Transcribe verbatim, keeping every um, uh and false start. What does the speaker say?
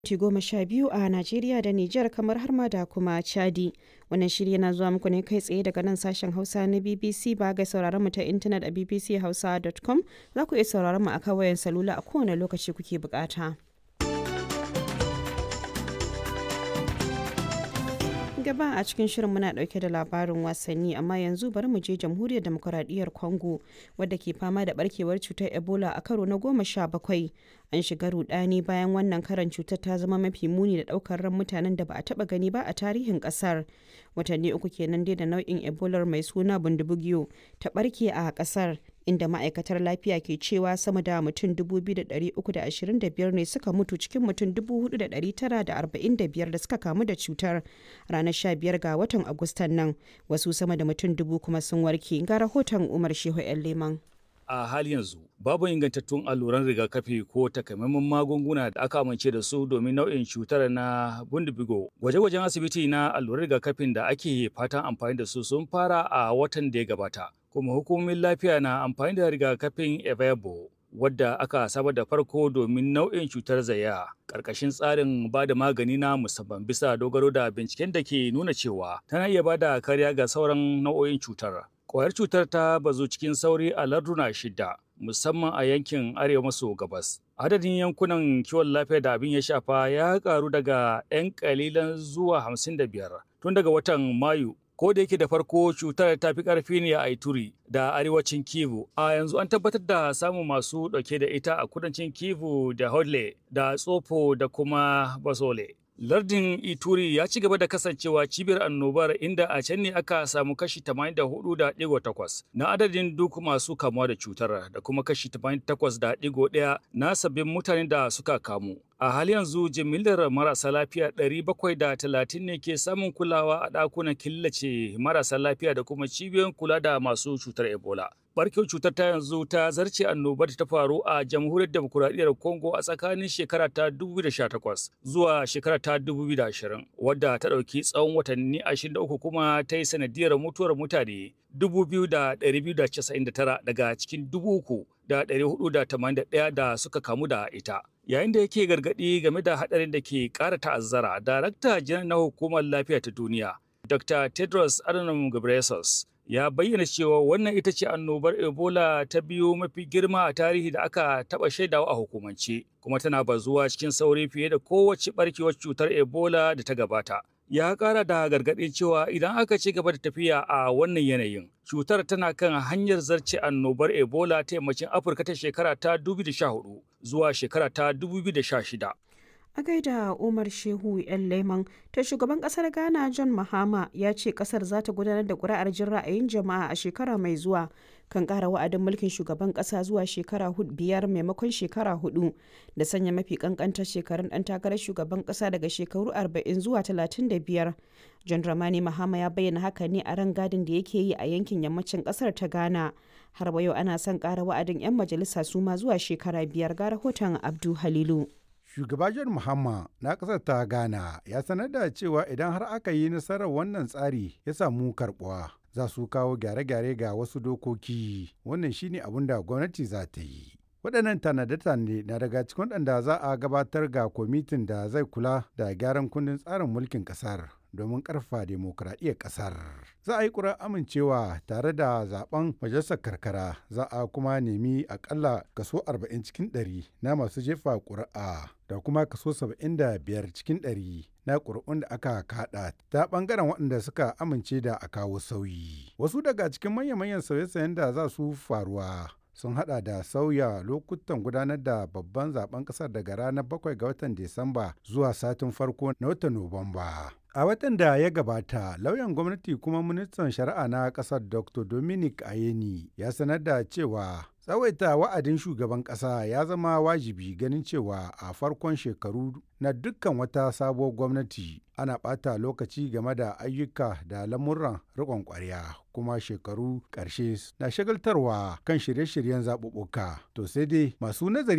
Minti goma sha biyu a Najeriya da Nijar kamar har ma da kuma Chadi. Wannan shiri yana zuwa muku ne kai tsaye daga nan sashen Hausa na B B C. Ba ga sauraron mu ta intanet a b b c hausa dot com. Za ku iya sauraron mu a kan wayan salula a kowane lokaci kuke bukata. Gaba a cikin shirin muna dauke da labarin wasanni, amma yanzu bari mu je jamhuriyar demokuraɗiyyar Congo wadda ke fama da barkewar cutar Ebola a karo na goma sha bakwai. An shiga rudani bayan wannan karan cutar ta zama mafi muni da daukar ran mutanen da ba a taba gani ba a tarihin kasar. Watanni uku kenan dai da nau'in Ebola mai suna bundibugyo ta barke a kasar, inda ma'aikatar lafiya ke cewa sama da mutum dubu biyu da ɗari uku da ashirin da biyar ne suka mutu cikin mutum dubu hudu da ɗari tara da arba'in da biyar da suka kamu da cutar ranar sha biyar ga watan Agustan nan. Wasu sama da mutum dubu kuma sun warke. Ga rahoton Umar Shehu ‘yan Leman. A hali yanzu babu ingantattun alluran rigakafi ko takamaiman magunguna da aka amince da su domin nau'in cutar na bundibugo. Gwaje-gwajen asibiti na alluran rigakafin da ake fatan amfani da su sun fara a watan da ya gabata, kuma hukumomin lafiya na amfani da rigakafin Evebo wadda aka samar da farko domin nau'in cutar zaya ƙarƙashin tsarin ba da magani na musamman bisa dogaro da binciken da ke nuna cewa tana iya ba da kariya ga sauran nau'o'in cutar. Ƙwayar cutar ta bazu cikin sauri a larduna shida, musamman a yankin arewa maso gabas. Adadin yankunan kiwon lafiya da abin ya shafa ya karu daga 'yan kalilan zuwa hamsin da biyar tun daga watan Mayu. Ko da yake da farko cutar ta fi ƙarfi ne a Ituri da arewacin Kivu, a yanzu an tabbatar da samun masu ɗauke da ita a kudancin Kivu da Hodle da Tsofo da kuma Basole. Lardin Ituri ya ci gaba da kasancewa cibiyar annobar, inda a can ne aka samu kashi tamanin da hudu da digo takwas na adadin duk masu kamuwa da cutar da kuma kashi tamanin da takwas da digo ɗaya na sabbin mutanen da suka kamu. A hali yanzu jimillar marasa lafiya ɗari bakwai da talatin ne ke samun kulawa a ɗakunan killace marasa lafiya da kuma cibiyoyin kula da masu cutar Ebola. Barkewar cutar ta yanzu ta zarce annobar da ta faru a jamhuriyar demokuraɗiyyar Congo a tsakanin shekara ta dubu biyu da sha takwas zuwa shekara ta dubu biyu da ashirin, wadda ta ɗauki tsawon watanni ashirin da uku kuma ta yi sanadiyar mutuwar mutane dubu biyu da ɗari biyu da casa'in da tara daga cikin dubu uku da ɗari hudu da tamanin da ɗaya da suka kamu da ita. Yayin da yake gargaɗi game da haɗarin da ke ƙara ta'azzara, Darakta Janar na Hukumar Lafiya ta Duniya, Doctor Tedros Adhanom Ghebreyesus, ya bayyana cewa wannan ita ce annobar Ebola ta biyu mafi girma a tarihi da aka taɓa shaidawa a hukumance, kuma tana bazuwa cikin sauri fiye da kowace ɓarkewar cutar Ebola da ta gabata. Ya ƙara da gargaɗi cewa idan aka ci gaba da tafiya a wannan yanayin, cutar tana kan hanyar zarce annobar Ebola ta yammacin Afirka ta shekara ta dubu biyu da sha hudu zuwa shekara ta dubu biyu da sha shida. A gaida Umar Shehu ‘yan Leman, ta shugaban kasar Ghana John Mahama ya ce kasar za ta gudanar da ƙuri'ar jin ra'ayin jama'a a shekara mai zuwa kan ƙara wa'adin mulkin shugaban ƙasa zuwa shekara biyar maimakon shekara hudu, da sanya mafi ƙanƙantar shekarun ɗan takarar shugaban ƙasa daga shekaru arba'in zuwa talatin da biyar. John Dramani Mahama ya bayyana haka ne a rangadin da yake yi a yankin yammacin ƙasar ta Ghana. Har wa yau ana son ƙara wa'adin 'yan majalisa su ma zuwa shekara biyar. Ga rahoton Abdu Halilu. Shugaba John Mahama na ƙasar ta Ghana ya sanar da cewa idan har aka yi nasarar wannan tsari ya samu karɓuwa, za su kawo gyare-gyare ga wasu dokoki. Wannan shine abin da gwamnati za ta yi. Waɗannan tanade-tanade na daga cikin waɗanda za a gabatar ga kwamitin da zai kula da gyaran kundin tsarin mulkin ƙasar domin ƙarfafa demokuraɗiyyar ƙasar. Za a yi ƙura amincewa tare da zaben majalisar karkara, za a kuma nemi akalla kaso arba'in cikin ɗari na masu jefa ƙuri'a da kuma kaso saba'in da biyar cikin ɗari na ƙuri'un da aka kaɗa ta ɓangaren waɗanda suka amince da a kawo sauyi. Wasu daga cikin manya-manyan sauye-sauyen da za su faruwa sun hada da sauya lokutan gudanar da babban zaben kasar daga ranar bakwai ga watan Disamba zuwa satin farko na watan Nuwamba. A watan da ya gabata, lauyan gwamnati kuma ministan shari'a na kasar Doctor Dominic Ayeni ya sanar da cewa tsawaita wa'adin shugaban kasa ya zama wajibi, ganin cewa a farkon shekaru na dukkan wata sabuwar gwamnati ana ɓata lokaci game da ayyuka da lamuran riƙon ƙwarya, kuma shekaru ƙarshe na shagaltarwa kan shirye-shiryen zaɓuɓɓuka. To sai dai masu nazari